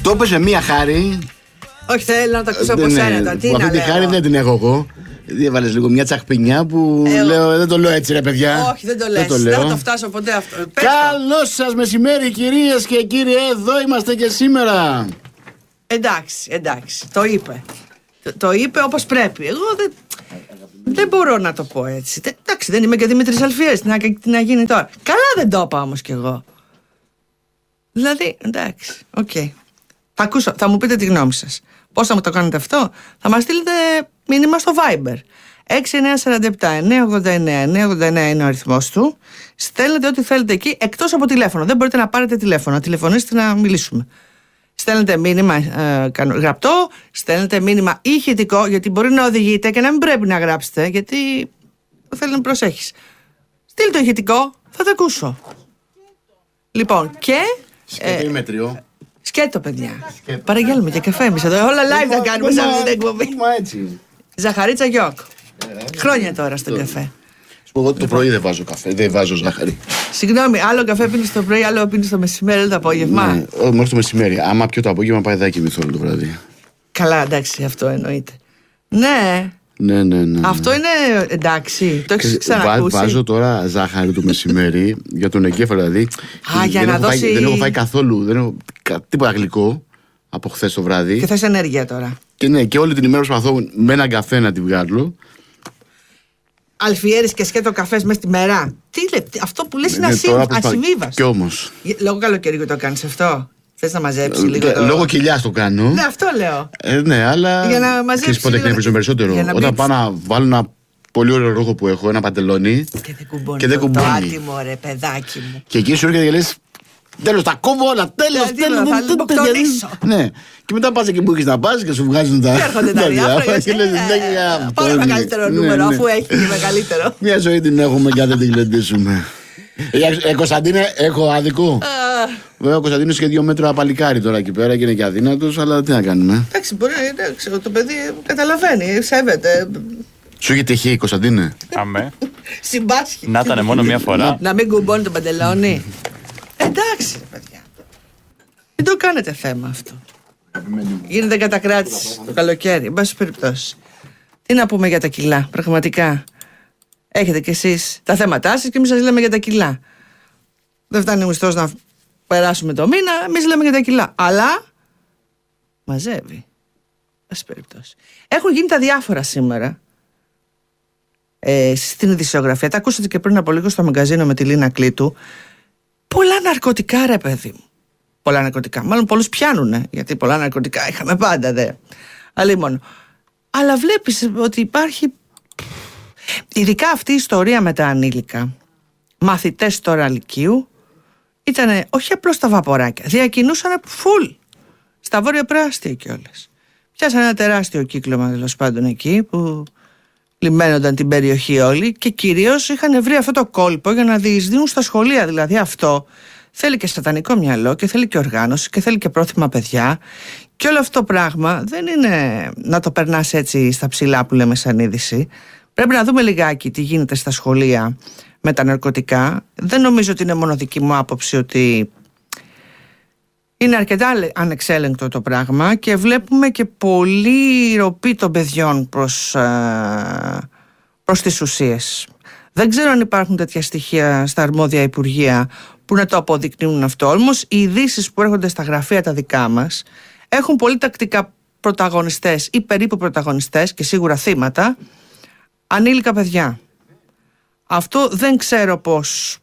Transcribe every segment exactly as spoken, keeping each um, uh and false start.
Το είπες με μία χάρη. Όχι, θέλω να το ακούσω από σένα. Αυτή τη χάρη δεν την έχω εγώ. Έβαλες λίγο μια τσαχπινιά που ε, λέω, δεν το λέω έτσι ρε παιδιά. Όχι, δεν το λες, δεν, δεν θα το φτάσω ποτέ αυτό. Καλώς σας μεσημέρι κυρίες και κύριοι, εδώ είμαστε και σήμερα. Εντάξει, εντάξει, το είπε. Το, το είπε όπως πρέπει. Εγώ δεν, δεν μπορώ να το πω έτσι. Εντάξει, δεν είμαι και Δημήτρης Αλφιέρης, τι να, τι να γίνει τώρα. Καλά δεν το είπα όμως κι εγώ. Δηλαδή, εντάξει, οκ. Okay. Θα ακούσω, θα μου πείτε τη γνώμη σας. Πώς θα μου το κάνετε αυτό? Θα μας στείλετε μήνυμα στο Viber. έξι εννιά τέσσερα επτά εννιά ογδόντα εννιά εννιά ογδόντα εννιά είναι ο αριθμός του. Στέλνετε ό,τι θέλετε εκεί, εκτός από τηλέφωνο. Δεν μπορείτε να πάρετε τηλέφωνο, να τηλεφωνήσετε να μιλήσουμε. Στέλνετε μήνυμα ε, γραπτό, στέλνετε μήνυμα ηχητικό, γιατί μπορεί να οδηγείτε και να μην πρέπει να γράψετε, γιατί θέλει να προσέχεις. Στείλτε το ηχητικό, θα το ακούσω. Λοιπόν, και... Σκέτο ή μετριό. Σκέτο, παιδιά. Παραγγέλνουμε και καφέ εμείς εδώ. Όλα live θα κάνουμε σε αυτή την εκπομπή. Ζαχαρίτσα γιοκ. Χρόνια τώρα στον καφέ. Εγώ το πρωί δεν βάζω καφέ, δεν βάζω ζάχαρη. Συγγνώμη, άλλο καφέ πίνεις το πρωί, άλλο πίνεις το μεσημέρι, άλλο το απόγευμα. Ναι, μέχρι το μεσημέρι. Άμα πιω το απόγευμα, πάει να κοιμηθώ όλο το βράδυ. Καλά, εντάξει, αυτό εννοείται. Ναι. Ναι, ναι, ναι. Αυτό είναι εντάξει. Το έχεις ξανακούσει? Βάζω τώρα ζάχαρη το μεσημέρι για τον εγκέφαλο, δηλαδή. Α, για δεν, να έχω δώσει... φάει, δεν έχω φάει καθόλου. Δεν έχω τίποτα γλυκό από χθες το βράδυ. Και θες ενέργεια τώρα. Και ναι, και όλη την ημέρα προσπαθώ με έναν καφέ να τη βγάλω. Αλφιέρης και σκέτο καφές μέσα στη μέρα. Τι λέει, αυτό που λες είναι ασυμβίβαστο. Κι όμως. Λόγω καλοκαιριού το κάνεις αυτό? Θες να μαζέψεις λίγο το... Λόγω κοιλιάς το κάνω. Ναι, αυτό λέω. Ε, ναι, αλλά. Για να μαζέψεις. Πότε εκνευρίζω περισσότερο. Όταν μπήξ... πάω να βάλω ένα πολύ ωραίο ρούχο που έχω, ένα παντελόνι. Και δεν κουμπώνει. Και δεν κουμπώνει. Το άτιμο, ρε παιδάκι μου. Και εκεί σου έρχεται και λες. Τέλος, τα κόβω όλα. Τέλος, τέλος. Θα λιμοκτονήσω. Ναι. Και μετά πας εκεί που έχεις να πας και σου βγάζουν τα. Έρχονται τα διάφορα. Και λες, πάρε μεγαλύτερο νούμερο, αφού έχει και μεγαλύτερο. Μια ζωή την έχουμε και αν δεν την γλεντήσουμε. Ε, Κωνσταντίνε, έχω άδικο. Βέβαια, ο Κωνσταντίνος και δύο μέτρα παλικάρι τώρα εκεί πέρα και είναι και αδύνατος, αλλά τι να κάνουμε. Εντάξει, μπορεί να το παιδί καταλαβαίνει, σέβεται. Σου είχε τυχεί, Κωνσταντίνε? Αμέ. Συμπάσχει. Να ήταν μόνο μία φορά. Να μην κουμπώνει το παντελόνι. Εντάξει, παιδιά. Μην το κάνετε θέμα αυτό. Γίνεται κατακράτηση το καλοκαίρι, εν πάση περιπτώσει. Τι να πούμε για τα κιλά, πραγματικά. Έχετε κι εσείς τα θέματά σας και εμείς σας λέμε για τα κιλά. Δεν φτάνει ο μισθός να περάσουμε το μήνα, εμείς λέμε για τα κιλά. Αλλά μαζεύει. Ας περιπτώσει. Έχουν γίνει τα διάφορα σήμερα ε, στην ειδησιογραφία. Τα ακούσατε και πριν από λίγο στο μαγκαζίνο με τη Λίνα Κλήτου. Πολλά ναρκωτικά, ρε παιδί μου. Πολλά ναρκωτικά. Μάλλον πολλούς πιάνουνε, γιατί πολλά ναρκωτικά είχαμε πάντα, δε. Αλλήμον. Αλλά βλέπεις ότι υπάρχει. Ειδικά αυτή η ιστορία με τα ανήλικα. Μαθητές τώρα λυκείου ήταν όχι απλώς τα βαποράκια, διακινούσαν φουλ στα βόρεια προάστια κιόλας. Πιάσανε ένα τεράστιο κύκλωμα τέλος πάντων εκεί που λιμένονταν την περιοχή όλοι και κυρίως είχαν βρει αυτό το κόλπο για να διεισδύουν στα σχολεία. Δηλαδή αυτό θέλει και σατανικό μυαλό και θέλει και οργάνωση και θέλει και πρόθυμα παιδιά. Και όλο αυτό το πράγμα δεν είναι να το περνάς έτσι στα ψηλά που λέμε σαν είδηση. Πρέπει να δούμε λιγάκι τι γίνεται στα σχολεία με τα ναρκωτικά. Δεν νομίζω ότι είναι μόνο δική μου άποψη ότι είναι αρκετά ανεξέλεγκτο το πράγμα και βλέπουμε και πολύ ροπή των παιδιών προς, προς τις ουσίες. Δεν ξέρω αν υπάρχουν τέτοια στοιχεία στα αρμόδια υπουργεία που να το αποδεικνύουν αυτό. Όμως οι ειδήσεις που έρχονται στα γραφεία τα δικά μας έχουν πολύ τακτικά πρωταγωνιστές ή περίπου πρωταγωνιστές και σίγουρα θύματα ανήλικα παιδιά. Αυτό δεν ξέρω πώς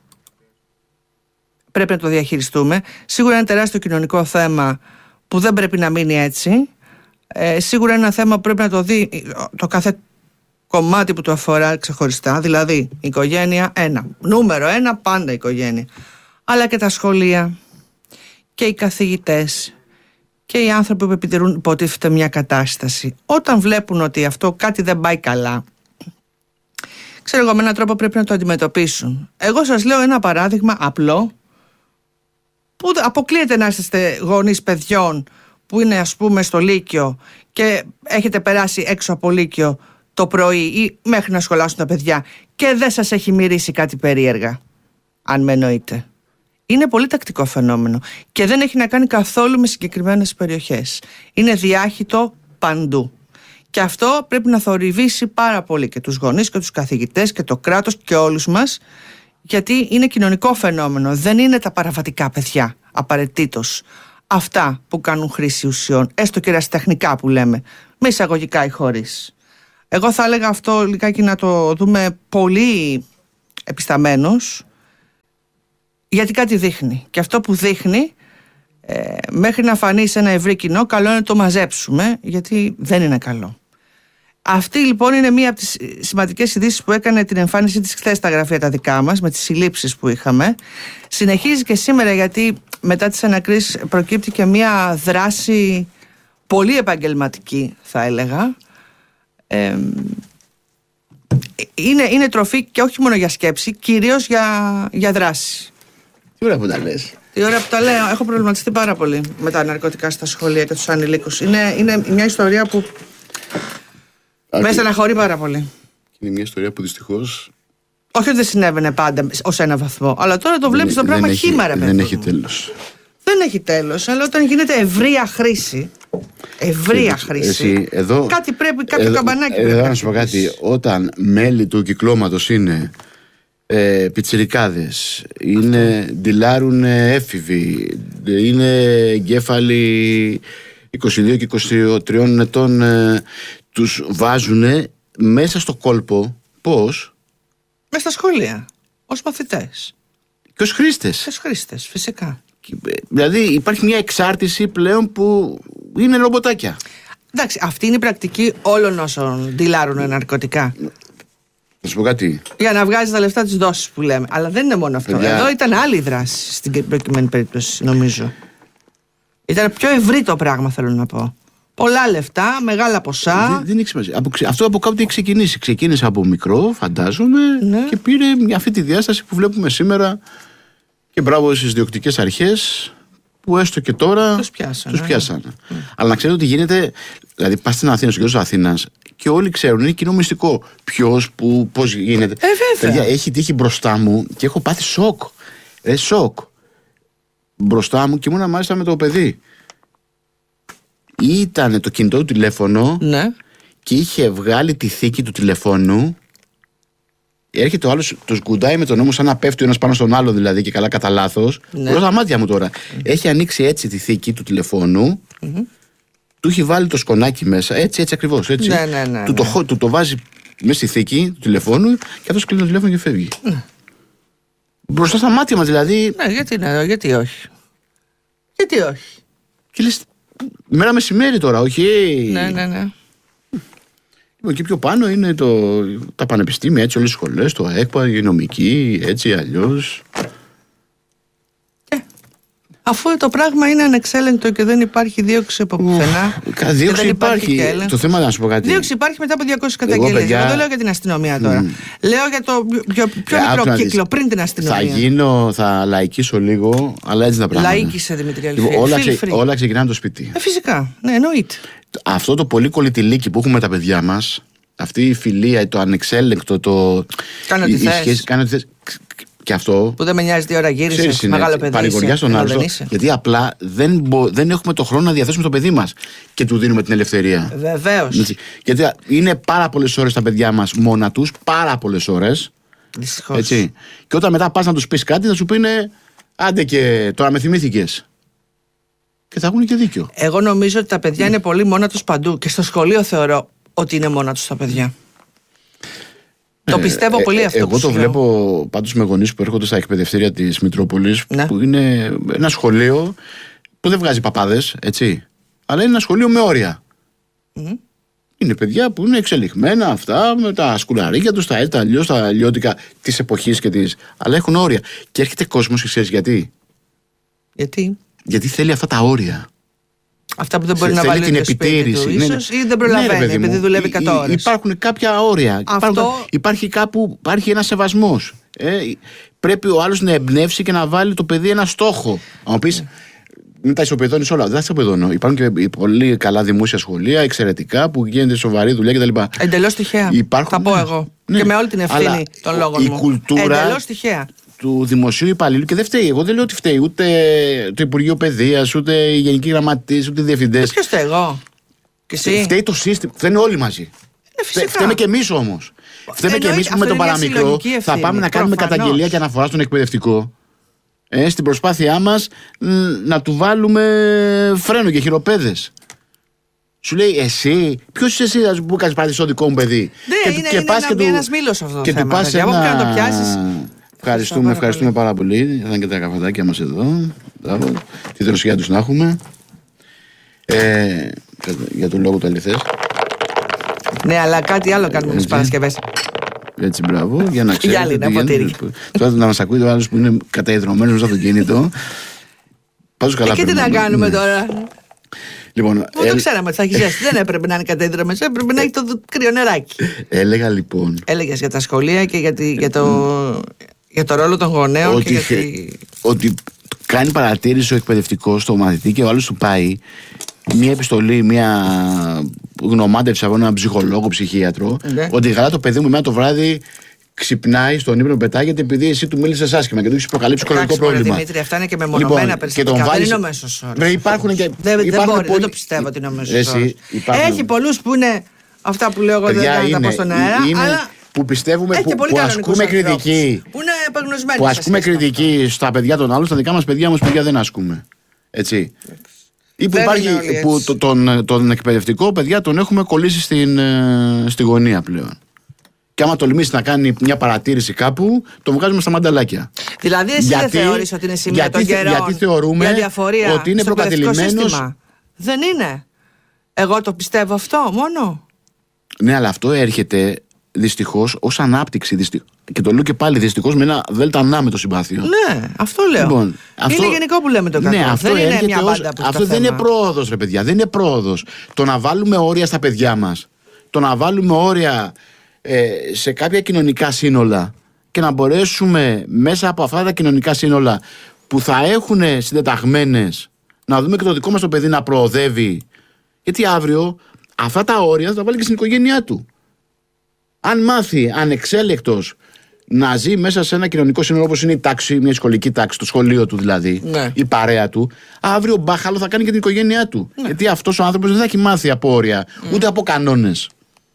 πρέπει να το διαχειριστούμε. Σίγουρα είναι τεράστιο κοινωνικό θέμα που δεν πρέπει να μείνει έτσι. Ε, σίγουρα είναι ένα θέμα που πρέπει να το δει το κάθε κομμάτι που του αφορά ξεχωριστά. Δηλαδή η οικογένεια ένα. Νούμερο ένα πάντα η οικογένεια. Αλλά και τα σχολεία και οι καθηγητές και οι άνθρωποι που επιτηρούν υποτίθεται μια κατάσταση. Όταν βλέπουν ότι αυτό κάτι δεν πάει καλά, ξέρω εγώ με έναν τρόπο πρέπει να το αντιμετωπίσουν. Εγώ σας λέω ένα παράδειγμα απλό που αποκλείεται να είστε γονείς παιδιών που είναι ας πούμε στο Λύκειο και έχετε περάσει έξω από Λύκειο το πρωί ή μέχρι να σχολάσουν τα παιδιά και δεν σας έχει μυρίσει κάτι περίεργα, αν με εννοείτε. Είναι πολύ τακτικό φαινόμενο και δεν έχει να κάνει καθόλου με συγκεκριμένες περιοχές. Είναι διάχυτο παντού. Και αυτό πρέπει να θορυβήσει πάρα πολύ και τους γονείς και τους καθηγητές και το κράτος και όλους μας, γιατί είναι κοινωνικό φαινόμενο. Δεν είναι τα παραβατικά παιδιά απαραίτητος αυτά που κάνουν χρήση ουσιών, έστω και ερασιτεχνικά που λέμε, με εισαγωγικά ή χωρίς. Εγώ θα έλεγα αυτό λιγάκι να το δούμε πολύ επισταμένος, γιατί κάτι δείχνει. Και αυτό που δείχνει, ε, μέχρι να φανεί σε ένα ευρύ κοινό, καλό είναι να το μαζέψουμε, γιατί δεν είναι καλό. Αυτή λοιπόν είναι μία από τις σημαντικές ειδήσεις που έκανε την εμφάνισή της χθες στα γραφεία τα δικά μας, με τις συλλήψεις που είχαμε. Συνεχίζει και σήμερα, γιατί μετά τις ανακρίσεις προκύπτει και μία δράση πολύ επαγγελματική, θα έλεγα. Ε, είναι, είναι τροφή και όχι μόνο για σκέψη, κυρίως για, για δράση. Τι ώρα που τα λες. Τι ώρα που τα λέω. Έχω προβληματιστεί πάρα πολύ με τα ναρκωτικά στα σχολεία και τους ανηλίκους. Είναι, είναι μια ιστορία που με στεναχωρεί πάρα πολύ. Είναι μια ιστορία που δυστυχώς. Όχι ότι δεν συνέβαινε πάντα ως ένα βαθμό, αλλά τώρα το βλέπεις το πράγμα χήμαρα, παιδί. Δεν έχει τέλος. Δεν έχει τέλος, αλλά όταν γίνεται ευρεία χρήση. Ευρεία χρήση. Εσύ, εδώ, κάτι πρέπει, κάποιο εδώ, καμπανάκι εδώ, πρέπει. Εδώ να σου πω κάτι. Όταν μέλη του κυκλώματος είναι ε, πιτσιρικάδες, είναι, ντυλάρουν έφηβοι, είναι εγκέφαλοι είκοσι δύο και είκοσι τρία ετών, ε, τους βάζουν μέσα στο κόλπο. Πώς? Μέσα στα σχολεία, ως μαθητές. Και ως χρήστες. Ως χρήστες, φυσικά. Δηλαδή υπάρχει μια εξάρτηση πλέον που είναι ρομποτάκια. Εντάξει, αυτή είναι η πρακτική όλων όσων ντυλάρουν ναρκωτικά. Θα σου πω κάτι. Για να βγάζει τα λεφτά της δόσης που λέμε. Αλλά δεν είναι μόνο αυτό. Παιδιά... Εδώ ήταν άλλη δράση στην προκειμένη περίπτωση, νομίζω. Ήταν πιο ευρύ το πράγμα, θέλω να πω. Πολλά λεφτά, μεγάλα ποσά. Δεν, δεν έχει σημασία. Από, αυτό από κάπου έχει ξεκινήσει. Ξεκίνησε από μικρό, φαντάζομαι, ναι. Και πήρε αυτή τη διάσταση που βλέπουμε σήμερα. Και μπράβο στις διοκτικές αρχές που έστω και τώρα τους πιάσανε. Τους πιάσανε. Mm. Αλλά να ξέρετε ότι γίνεται. Δηλαδή, πας στην Αθήνα, στο κέντρο της Αθήνας και όλοι ξέρουν, είναι κοινό μυστικό. Ποιος, πού, πώς γίνεται. Ε, βέβαια. Παιδιά, έχει τύχει μπροστά μου και έχω πάθει σοκ. Ε, σοκ. Μπροστά μου και ήμουνα μάλιστα με το παιδί. Ήταν το κινητό του τηλέφωνο, ναι. Και είχε βγάλει τη θήκη του τηλεφώνου. Έρχεται ο άλλος, το σκουντάει με τον νόμο σαν να πέφτει ο ένας πάνω στον άλλο, δηλαδή, και καλά κατά λάθος. Ναι. Προς τα μάτια μου τώρα. Mm-hmm. Έχει ανοίξει έτσι τη θήκη του τηλεφώνου. Mm-hmm. Του έχει βάλει το σκονάκι μέσα. Έτσι, έτσι ακριβώς. Έτσι. Ναι, ναι, ναι, του, ναι. Το, του το βάζει μέσα στη θήκη του τηλεφώνου και αυτός κλείνει το τηλέφωνο και φεύγει. Mm. Μπροστά στα μάτια μας, δηλαδή. Ναι, γιατί, ναι, γιατί όχι. Γιατί όχι. Και λες, μέρα μεσημέρι τώρα, όχι. Ναι, ναι, ναι. Εκεί πιο πάνω είναι το, τα πανεπιστήμια, έτσι, όλες οι σχολές, το ΑΕΚΠΑ, η νομική, έτσι, αλλιώς. Ε, αφού το πράγμα είναι ανεξέλεγκτο και δεν υπάρχει δίωξη από πουθενά. Δίωξη υπάρχει. υπάρχει το θέμα, να σου πω κάτι. Δίωξη υπάρχει μετά από διακόσιες καταγγελίες. Εγώ, δεν λέω για την αστυνομία τώρα. Mm. Λέω για το πιο, πιο ε, μικρό κύκλο δεις, πριν την αστυνομία. Θα γίνω, θα λαϊκίσω λίγο, αλλά έτσι τα πράγματα. Λαϊκίσε, Δημήτρη Αλφή. Λοιπόν, όλα, ξε, όλα ξεκινάνε από το σπίτι. Ε, φυσικά, ναι, εννοείται. Αυτό το πολύ κολλητηλίκι που έχουμε με τα παιδιά μας, αυτή η φιλία, το ανεξέλεγκτο, το. Κάνε ό,τι θες. Κάνε ό,τι θες. Και αυτό. Που δεν με νοιάζει τι ώρα γύρισες, μεγάλο παιδί. Παρηγοριά στον άλλο. Γιατί απλά δεν, μπο, δεν έχουμε το χρόνο να διαθέσουμε το παιδί μας και του δίνουμε την ελευθερία. Βεβαίως. Γιατί είναι πάρα πολλές ώρες τα παιδιά μας μόνα τους, πάρα πολλές ώρες. Δυστυχώς. Έτσι. Και όταν μετά πας να τους πεις κάτι, θα σου πούνε άντε και τώρα με θυμήθηκες. Και θα έχουν και δίκιο. Εγώ νομίζω ότι τα παιδιά mm. είναι πολύ μόνα τους παντού. Και στο σχολείο θεωρώ ότι είναι μόνα τους τα παιδιά. Ε, το πιστεύω ε, πολύ αυτό. Εγώ που το βλέπω πάντως με γονείς που έρχονται στα εκπαιδευτήρια της Μητρόπολης, ναι. Που είναι ένα σχολείο που δεν βγάζει παπάδες, έτσι. Αλλά είναι ένα σχολείο με όρια. Mm. Είναι παιδιά που είναι εξελιγμένα αυτά, με τα σκουλαρίκια τους, τα έτσι, αλλιώς τα αλλιώτικα της εποχής και της. Αλλά έχουν όρια. Και έρχεται κόσμος και ξέρεις γιατί. Γιατί. Γιατί θέλει αυτά τα όρια. Αυτά που δεν μπορεί Θε, να βάλει την επιτήρηση του, ναι, ίσως, ή δεν προλαβαίνει, ναι, επειδή δουλεύει εκατό ώρες. Υπάρχουν κάποια όρια. Αυτό... Υπάρχουν, υπάρχει κάπου, υπάρχει ένας σεβασμός. Ε, πρέπει ο άλλος να εμπνεύσει και να βάλει το παιδί ένα στόχο. Αν πεις, μην τα ισοπεδώνεις όλα. Δεν τα ισοπεδώνω. Υπάρχουν και πολύ καλά δημόσια σχολεία, εξαιρετικά, που γίνεται σοβαρή δουλειά κτλ. Εντελώς τυχαία. Υπάρχουν, θα πω εγώ. Ναι, και με όλη την ευθύνη των λόγων η μου. Κουλτούρα, εντελώς τυχαία. του δημοσίου υπαλλήλου και δεν φταίει. Εγώ δεν λέω ότι φταίει ούτε το Υπουργείο Παιδείας, ούτε οι γενικοί γραμματείς, ούτε οι διευθυντές. Ποιος φταίει, εγώ? Και εσύ? Φταίει το σύστημα. Φταίνουν όλοι μαζί. Ε, Φταίμε και εμείς όμως. Φταίμε και εμείς που με τον παραμικρό θα πάμε να κάνουμε προφανώς καταγγελία και αναφορά στον εκπαιδευτικό. Ε, στην προσπάθειά μας να του βάλουμε φρένο και χειροπέδες. Σου λέει εσύ, ποιος είσαι εσύ που κάνεις παράδεισο στο δικό μου παιδί? Ναι, και, είναι, και είναι πας ένα, και του, ένας μήλος αυτό το και θέμα. Πας Για ένα... να το πιάσεις. Ευχαριστούμε, ευχαριστούμε πάρα πολύ. Ήταν και τα καφεδάκια μας εδώ. Τη δροσιά τους να έχουμε. Ε, για τον λόγο του αληθές. Ναι, αλλά κάτι άλλο κάνουμε τις Παρασκευές. Έτσι, μπράβο, για να ξέρετε. Για άλλη ένα ποτήρι. Τώρα να μας ακούει ο άλλος που είναι καταϊδρωμένος μέσα στο κινητό. Πάσου καλά. Και τι να κάνουμε τώρα? Λοιπόν, Μου το ξέραμε ότι θα έχει ζέστη. Δεν έπρεπε να είναι κατέδρομες, έπρεπε να έχει το κρύο νεράκι. Έλεγα λοιπόν. Έλεγες για τα σχολεία και για, τη, για, το, για το ρόλο των γονέων. Ότι, και για τη... ότι κάνει παρατήρηση ο εκπαιδευτικός στο μαθητή και ο άλλος του πάει μια επιστολή, μια γνωμάτευση από έναν ψυχολόγο, ψυχίατρο, ναι, ότι καλά το παιδί μου εμένα το βράδυ ξυπνάει στον ύπνο, πετάγεται επειδή εσύ του μίλησες άσχημα και του έχεις προκαλεί ψυχολογικό πρόβλημα. Δημήτρη, αυτά είναι και μεμονωμένα λοιπόν, περιστατικά. Δεν είναι ο μέσος όρος. Υπάρχουν και. Δεν, δεν μπορεί, πολύ... δεν το πιστεύω ότι είναι ο μέσος όρος. Υπάρχουν... Έχει πολλούς που είναι αυτά που λέω εγώ, δεν θα τα πω στον αέρα. Αλλά... που πιστεύουμε, που, που ασκούμε κριτική. Που είναι επαγνωσμένοι. Που ασκούμε κριτική στα παιδιά των άλλων, στα δικά μας παιδιά όμως παιδιά δεν ασκούμε. Έτσι. Ή που υπάρχει, που το, τον, τον εκπαιδευτικό παιδιά τον έχουμε κολλήσει στην, στη γωνία πλέον. Και άμα τολμήσει να κάνει μια παρατήρηση κάπου, τον βγάζουμε στα μανταλάκια. Δηλαδή, εσύ γιατί, δεν θεωρείς ότι είναι σημείο των καιρών γιατί θεωρούμε για διαφορία ότι είναι προκατηλημένος. Δεν είναι. Εγώ το πιστεύω αυτό μόνο. Ναι, αλλά αυτό έρχεται δυστυχώς ως ανάπτυξη. Δυστυχώς. Και το λέω και πάλι δυστυχώς με ένα δέλτα ανά με το συμπάθειο. Ναι, αυτό λέω. Λοιπόν, αυτό, είναι γενικό που λέμε το κακό. Ναι, αυτό δεν είναι μια ως, μπάντα που αυτό δεν είναι πρόοδος, ρε παιδιά. Δεν είναι πρόοδος. Το να βάλουμε όρια στα παιδιά μας, το να βάλουμε όρια ε, σε κάποια κοινωνικά σύνολα και να μπορέσουμε μέσα από αυτά τα κοινωνικά σύνολα που θα έχουν συντεταγμένες να δούμε και το δικό μας το παιδί να προοδεύει. Γιατί αύριο αυτά τα όρια θα τα βάλει και στην οικογένειά του. Αν μάθει ανεξέλεκτος να ζει μέσα σε ένα κοινωνικό σύνολο όπως είναι η τάξη, μια σχολική τάξη, το σχολείο του δηλαδή, ναι, η παρέα του, αύριο μπάχαλο θα κάνει και την οικογένειά του. Ναι. Γιατί αυτός ο άνθρωπος δεν θα έχει μάθει από όρια, mm. ούτε από κανόνες,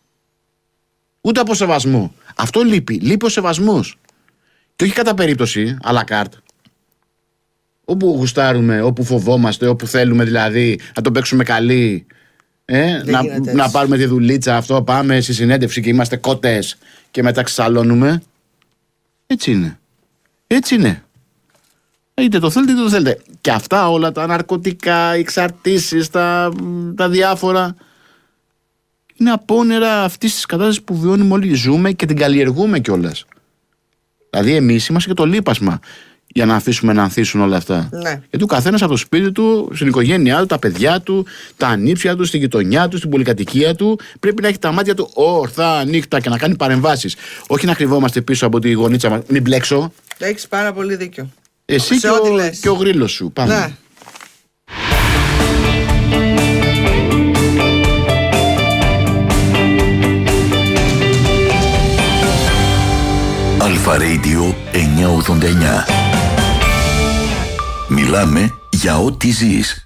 ούτε από σεβασμό. Αυτό λείπει. Λείπει ο σεβασμός. Και όχι κατά περίπτωση, à la carte. Όπου γουστάρουμε, όπου φοβόμαστε, όπου θέλουμε δηλαδή να το παίξουμε καλή. Ε, να, να πάρουμε τη δουλίτσα, αυτό, πάμε στη συνέντευξη και είμαστε κότες και μετά ξαλώνουμε. Έτσι είναι. Έτσι είναι. Είτε το θέλετε είτε το θέλετε. Και αυτά όλα τα ναρκωτικά, οι εξαρτήσεις, τα, τα διάφορα είναι απόνερα αυτής της κατάστασης που βιώνουμε όλοι, ζούμε και την καλλιεργούμε κιόλας. Δηλαδή εμείς είμαστε και το λείπασμα για να αφήσουμε να ανθίσουν όλα αυτά. Ναι. Γιατί ο καθένας από το σπίτι του, στην οικογένειά του, τα παιδιά του, τα ανήψια του, στη γειτονιά του, στην πολυκατοικία του, πρέπει να έχει τα μάτια του όρθα, ανοιχτά και να κάνει παρεμβάσεις. Όχι να κρυβόμαστε πίσω από τη γωνίτσα μας. Μην μπλέξω. Έχεις πάρα πολύ δίκιο. Εσύ και ο, και ο γρίλος σου. Πάμε. Ναι. Αλφα Radio εννιακόσια ογδόντα εννιά. Μιλάμε για ό,τι ζεις.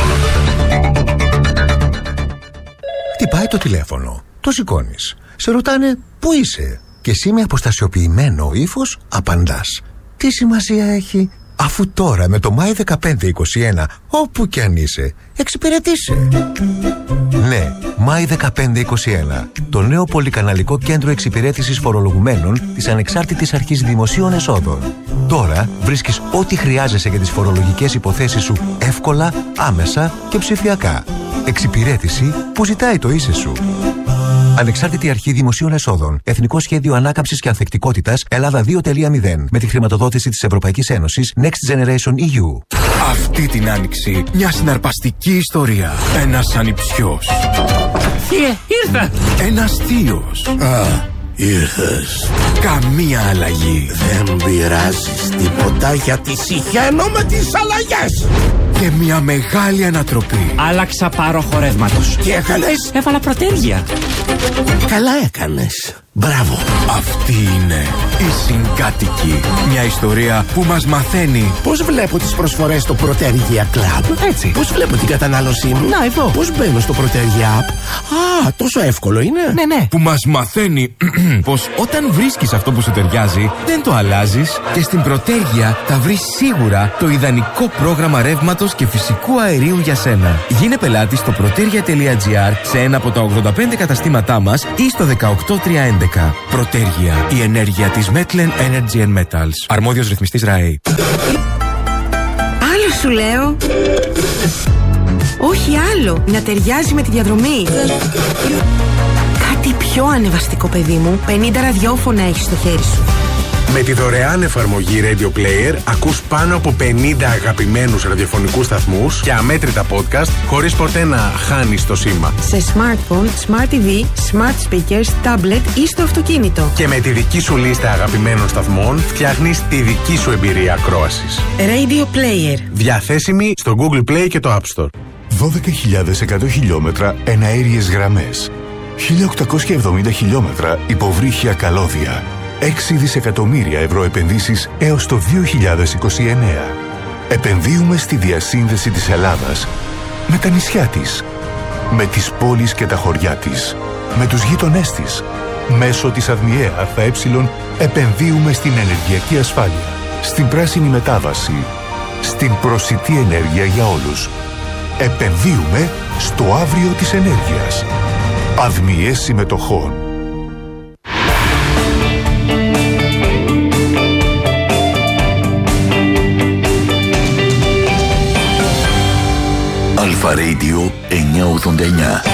Χτυπάει το τηλέφωνο. Το σηκώνεις. Σε ρωτάνε πού είσαι. Και εσύ με αποστασιοποιημένο ύφος απαντάς. Τι σημασία έχει, αφού τώρα με το Μάη δεκαπέντε είκοσι ένα, όπου κι αν είσαι, εξυπηρετήσε. Ναι, Μάη δεκαπέντε είκοσι ένα. Το νέο πολυκαναλικό κέντρο εξυπηρέτησης φορολογουμένων της Ανεξάρτητης Αρχής Δημοσίων Εσόδων. Τώρα βρίσκεις ό,τι χρειάζεσαι για τις φορολογικές υποθέσεις σου εύκολα, άμεσα και ψηφιακά. Εξυπηρέτηση που ζητάει το ίσε σου. Ανεξάρτητη Αρχή Δημοσίων Εσόδων. Εθνικό Σχέδιο Ανάκαμψης και Ανθεκτικότητας Ελλάδα δύο τελεία μηδέν. Με τη χρηματοδότηση της Ευρωπαϊκής Ένωσης Next Generation ι γιου. Αυτή την άνοιξη μια συναρπαστική ιστορία. Ένας ανιψιός. Θείε, ήρθα! Ένας θείος. Α, ήρθες. Καμία αλλαγή. Δεν πειράζεις τίποτα γιατί συχαίνω με τις αλλαγές. Και μια μεγάλη ανατροπή. Άλλαξα πάρο χορεύματος. Τι έκανες? Έβαλα προτέρια. Καλά έκανες. Μπράβο. Αυτή είναι η Συγκάτοικη. Μια ιστορία που μας μαθαίνει Πώς βλέπω τις προσφορές στο Protergia Club. έτσι. Πώς βλέπω την κατανάλωσή μου. Να, εδώ. Πώς μπαίνω στο Protergia App. Α, τόσο εύκολο είναι. Ναι, ναι. Που μας μαθαίνει πως όταν βρίσκεις αυτό που σου ταιριάζει, δεν το αλλάζεις και στην Protergia θα βρεις σίγουρα το ιδανικό πρόγραμμα ρεύματος και φυσικού αερίου για σένα. Γίνε πελάτη στο protergia.gr σε ένα από τα ογδόντα πέντε καταστήματά μας ή στο δεκαοκτώ τριακόσια έντεκα. Protergia, η ενέργεια της Metlen Energy and Metals. Αρμόδιος ρυθμιστής ΡΑΕ. Άλλο σου λέω. Όχι άλλο. Να ταιριάζει με τη διαδρομή. Κάτι πιο ανεβαστικό, παιδί μου. πενήντα ραδιόφωνα έχεις στο χέρι σου. Με τη δωρεάν εφαρμογή Radio Player ακούς πάνω από πενήντα αγαπημένους ραδιοφωνικούς σταθμούς και αμέτρητα podcast χωρίς ποτέ να χάνεις το σήμα. Σε smartphone, smart τι βι, smart speakers, tablet ή στο αυτοκίνητο. Και με τη δική σου λίστα αγαπημένων σταθμών φτιάχνεις τη δική σου εμπειρία ακρόασης. Radio Player. Διαθέσιμη στο Google Play και το App Store. δώδεκα χιλιάδες εκατό χιλιόμετρα εναέριες γραμμές. χίλια οκτακόσια εβδομήντα χιλιόμετρα υποβρύχια καλώδια. έξι δισεκατομμύρια ευρώ επενδύσεις έως το δύο χιλιάδες είκοσι εννέα. Επενδύουμε στη διασύνδεση της Ελλάδας με τα νησιά της, με τις πόλεις και τα χωριά της, με τους γείτονές της. Μέσω της ΑΔΜΙΕ ΑΕ επενδύουμε στην ενεργειακή ασφάλεια, στην πράσινη μετάβαση, στην προσιτή ενέργεια για όλους. Επενδύουμε στο αύριο της ενέργειας. ΑΔΜΙΕ συμμετοχών. Αλφα Radio εννιακόσια ογδόντα εννιά.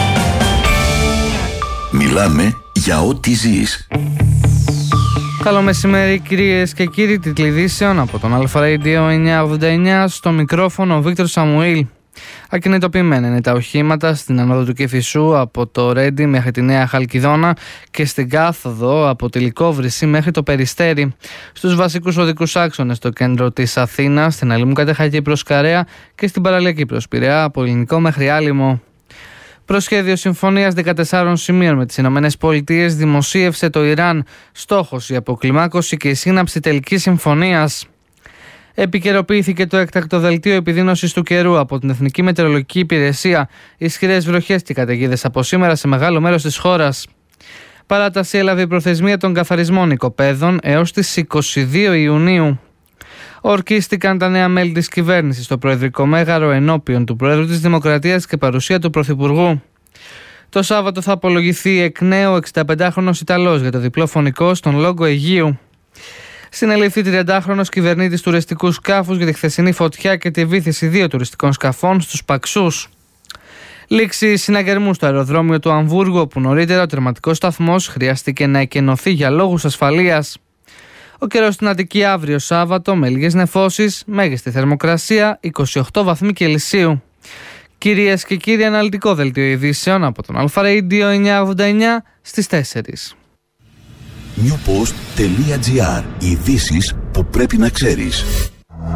Μιλάμε για ό,τι ζεις. Καλό μεσημέρι κυρίες και κύριοι, τίτλοι ειδήσεων από τον Αλφα Radio εννιακόσια ογδόντα εννιά. Στο μικρόφωνο ο Βίκτορ Σαμουήλ. Ακινητοποιημένα είναι τα οχήματα στην ανόδο του Κηφισού από το Ρέντι μέχρι τη Νέα Χαλκιδόνα και στην κάθοδο από τη Λυκόβρηση μέχρι το Περιστέρι. Στους βασικούς οδικούς άξονες στο κέντρο της Αθήνας, στην Αλήμου Κατεχάκη προς Καρέα και στην παραλιακή προς Πειραιά από Ελληνικό μέχρι Άλυμο. Προσχέδιο συμφωνίας δεκατεσσάρων σημείων με τις Ηνωμένες Πολιτείες δημοσίευσε το Ιράν. Στόχος η αποκλιμάκωση και η σύναψη τελικής συμφωνίας. Επικαιροποιήθηκε το έκτακτο δελτίο επιδείνωσης του καιρού από την Εθνική Μετεωρολογική Υπηρεσία. Ισχυρές βροχές και καταιγίδες από σήμερα σε μεγάλο μέρος της χώρας. Παράταση έλαβε η προθεσμία των καθαρισμών οικοπαίδων έως τις είκοσι δύο Ιουνίου. Ορκίστηκαν τα νέα μέλη της κυβέρνησης στο Προεδρικό Μέγαρο ενώπιον του Προέδρου της Δημοκρατίας και παρουσία του Πρωθυπουργού. Το Σάββατο θα απολογηθεί εκ νέου εξηνταπεντάχρονος Ιταλός για το διπλό φωνικό στον Λόγκο Αιγείου. Συνελήφθη τριαντάχρονος κυβερνήτης τουριστικού σκάφους για τη χθεσινή φωτιά και τη βύθιση δύο τουριστικών σκαφών στους Παξούς. Λήξη συναγερμού στο αεροδρόμιο του Αμβούργου, όπου νωρίτερα ο τερματικός σταθμός χρειάστηκε να εκενωθεί για λόγους ασφαλείας. Ο καιρός στην Αττική αύριο Σάββατο με λίγες νεφώσεις, μέγιστη θερμοκρασία είκοσι οκτώ βαθμοί Κελσίου. Κυρίες και κύριοι, αναλυτικό δελτίο ειδήσεων από τον Αλφα Radio εννιακόσια ογδόντα εννιά στις τέσσερις. newpost.gr. Ειδήσεις που πρέπει να ξέρεις.